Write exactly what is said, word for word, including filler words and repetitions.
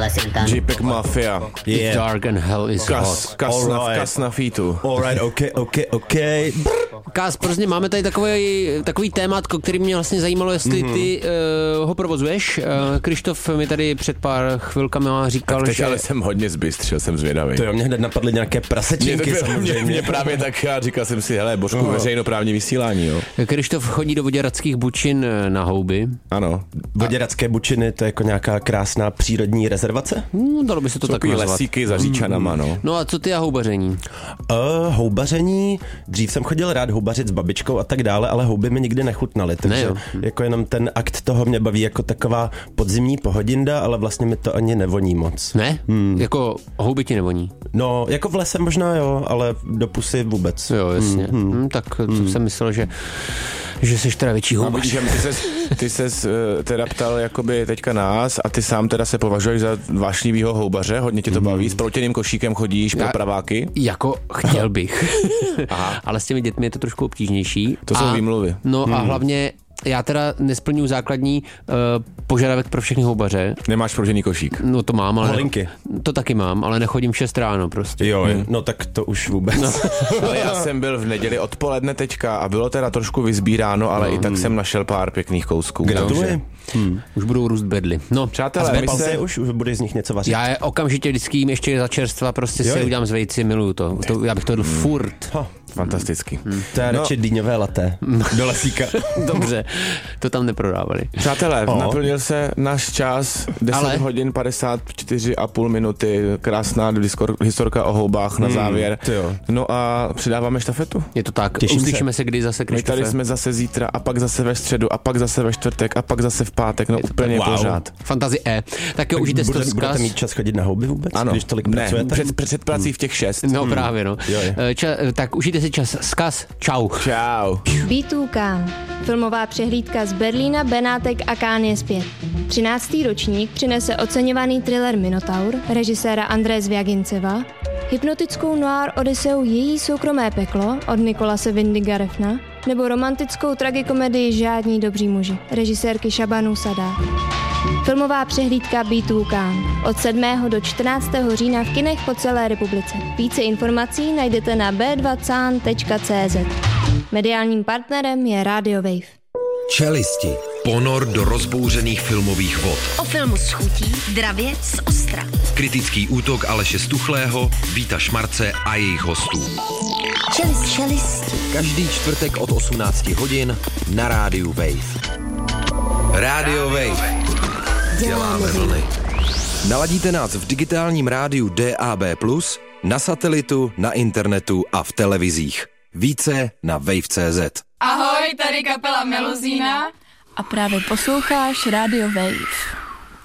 JPEG Mafia. Yeah. Dark and hell is Kas, hot. kas, na, kas na featu. Alright, ok, ok, ok. Kas, prostě máme tady takový, takový tématko, který mě vlastně zajímalo, jestli mm-hmm. ty uh, ho provozuješ. Uh, Krištof mi tady před pár chvilkami říkal, tak teď že... ale jsem hodně zbystřil, jsem zvědavý. To jo, mě hned napadly nějaké prasečinky samozřejmě. Mě, mě právě tak, já říkal jsem si, hele, Božku, uh-huh. veřejnoprávní vysílání, jo. Krištof chodí do Voděradských Bučin na houby. Ano. Voděradské Bučiny, to je jako nějaká krásná přírodní rezervace? No, dalo by se to tak nazvat. Lesíky za Říčanama, no. No a co ty a houbaření? Uh, houbaření, dřív jsem chodil rád houbařit s babičkou a tak dále, ale houby mi nikdy nechutnaly, takže ne, jako jenom ten akt toho mě baví jako taková podzimní pohodinda, ale vlastně mi to ani nevoní moc. Ne? Hmm. Jako houby ti nevoní? No, jako v lese možná jo, ale do pusy vůbec. Jo, jasně. Hmm. Hmm, tak hmm. jsem myslel, že že jsi teda větší houbař. Ty ses, ty ses teda ptal jakoby teďka nás a ty sám teda se považuješ za vášnivýho houbaře, hodně tě to baví, s proutěným košíkem chodíš pro praváky? Jako chtěl bych, ale s těmi dětmi je to trošku obtížnější. To jsou a, výmluvy. No hmm. a hlavně já teda nesplňuji základní uh, požadavek pro všechny houbaře. Nemáš proutěný košík? No to mám, ale Holinky. To taky mám, ale nechodím v šest ráno prostě. Jo, hmm. no tak to už vůbec. No. Ale já jsem byl v neděli odpoledne teďka a bylo teda trošku vyzbíráno, ale no. i tak jsem našel pár pěkných kousků. Gratuluji. Hmm. Už budou růst bedly. No, přátelé, my se už, už bude z nich něco vařit. Já je okamžitě vždycky jim ještě za čerstva, prostě jo, si udělám z vejci, miluju to. to já bych to jedl hmm. furt. Ha. Fantasticky. Hmm. To je no. radši dýňové laté do lesíka. Dobře, to tam neprodávali. Přátelé, oh. naplnil se náš čas, deset Ale... hodin padesát čtyři a půl minuty, krásná diskor, historka o houbách na závěr. Hmm. No a přidáváme štafetu. Je to tak, Těším uslyšíme se. se kdy zase, Krištofe. My tady jsme zase zítra a pak zase ve středu a pak zase ve čtvrtek a pak zase v pátek, no úplně wow. pořád. Fantazie E. Tak jo, užijte si to vzkaz. Budete mít čas chodit na houby vůbec? Ano, když tolik ne, pracujete? před, před prací v těch šest. No hmm. právě, no. Jo, jo. Ča, tak užijte si čas. Vzkaz. Čau. Čau. bé dva Cannes. Filmová přehlídka z Berlína, Benátek a Cannes je zpět. třináctý ročník přinese oceňovaný thriller Minotaur režiséra Andreje Zviaginceva, hypnotickou noir odiseu Její soukromé peklo od Nikolase Windiga Refna nebo romantickou tragikomedii Žádní dobří muži režisérky Shabanu Sada. Filmová přehlídka bé dva Cannes od sedmého do čtrnáctého října v kinech po celé republice. Více informací najdete na bé dva can tečka cé zet. Mediálním partnerem je Radio Wave. Čelisti. Ponor do rozbouřených filmových vod. O filmu s chutí Dravě z Ostra. Kritický útok Aleše Stuchlého, Víta Šmarce a jejich hostů. Čelist, čelisti. Každý čtvrtek od osmnácti hodin na rádiu Wave. Radio Wave. Děláme vlny. Naladíte nás v digitálním rádiu D A B plus, na satelitu, na internetu a v televizích. Více na wave tečka cé zet. Ahoj, tady kapela Meluzína a právě posloucháš Radio Wave.